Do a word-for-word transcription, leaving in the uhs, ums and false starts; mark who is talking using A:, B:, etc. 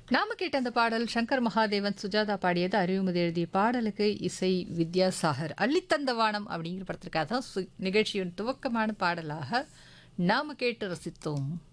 A: நாம கேட்ட அந்த பாடல் சங்கர் மகாதேவன், சுஜாதா பாடியது. அறிவுமதி எழுதிய பாடலுக்கு இசை வித்யாசாகர். அள்ளித்தந்த வானம் அப்படிங்கிற படத்திற்காக தான் சு நிகழ்ச்சியின் துவக்கமான பாடலாக நாம கேட்டு ரசித்தோம்.